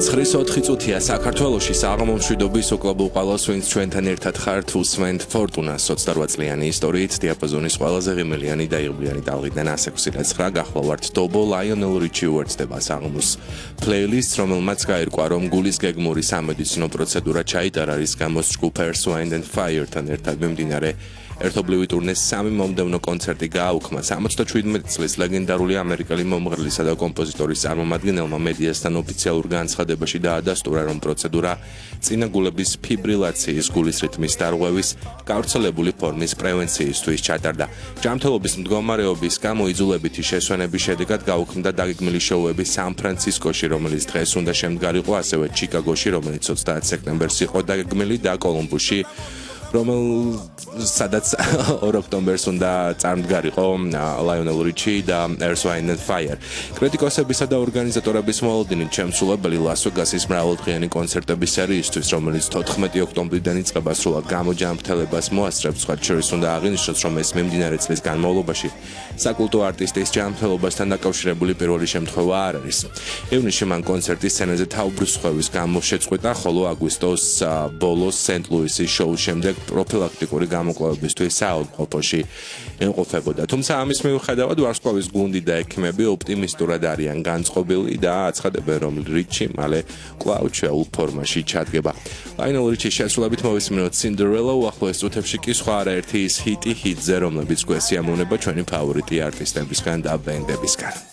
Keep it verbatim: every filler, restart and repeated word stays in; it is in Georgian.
ცხრის ოთხი წუთია საქართველოში საღამომშვიდობის უკლუბ უყალოს ვინც ჩვენთან ერთად ხართ უსმენთ ფორტუნას ოცდაოთხ წლიანი ისტორიით დიაპაზონის ყველაზე ღიმილიანი და იღბლიანი ტალღიდან ასი ექვსი ცხრა გახლავართ დობო ლაიონელ რიჩი უერთდება საღამოს პლეილისტს რომელმაც გაირკვა რომ გულის გეგმური სამედიცინო პროცედურა ჩაიტარა რის გამოც ჯგუფ Earth, Wind and Fire-თან ერთად მიმდინარე ერთობლივი ტურნეს სამი მომდევნო კონცერტი გააუქმა სამოცდაშვიდმეტი წლის ლეგენდარული ამერიკელი მომღერლისა და კომპოზიტორის წარმომადგენელმა მედიასთან ოფიციალურ განცხადებაში დაადასტურა რომ პროცედურა წინა გულების ფიბრილაციის გულის რიტმის დარღვევის გავრცელებული ფორმის პრევენციისთვის ჩატარდა. ჯანმრთელობის მდგომარეობის გამო იძულებითი შესვენების შედეგად გაუქმდა დაგეგმილი შოუები სან-ფრანცისკოში, რომელიც დღეს უნდა შემდგარიყო, ასევე ჩიკაგოში, რომელიც ოცდაათი სექტემბერს იყო დაგეგმილი და კოლუმბუსში რომელ სადაც ორ ოქტომბერს უნდა წარმდგარიყო ლაიონელ რიჩი და Earth, Wind and Fire. კრიტიკოსებისა და ორგანიზატორების მოლოდინით შემსრულებელი ლას-ვეგასის მრავალდღიანი კონცერტების სერიისთვის, რომელიც თოთხმეტი ოქტომბრიდან იწყება, სრულად გამოჯანმრთელებას მოასწრებს. სხვა შორის უნდა აღინიშნოს, რომ ეს მიმდინარე წლის განმავლობაში საკულტო არტისტის ჯანმრთელობასთან დაკავშირებული პირველი შემთხვევა არ არის. ივნისში მან კონცერტის სცენაზე თავბრუსხვევის გამო შეწყვიტა, ხოლო აგვისტოს ბოლოს სენტ-ლუისის შოუს შემდეგ პროფილაქტიკური გამოკვლევებისთვის საავადმყოფოში იმყოფებოდა. თუმცა ამის მიუხედავად ვარსკვლავის გუნდი და ექიმები ოპტიმისტურად არიან განწყობილი და აცხადებენ, რომ რიჩი მალე კვლავ ჩვეულ ფორმაში ჩადგება. ლაიონელ რიჩის შესრულებით მოვისმინოთ Cinderella, უახლოეს წუთებში კი სხვა არაერთი ის ჰიტი ჰიტზე, რომლებიც გვესიამოვნება ჩვენი ფავორიტი არტისტებისგან და ბენდებისგან.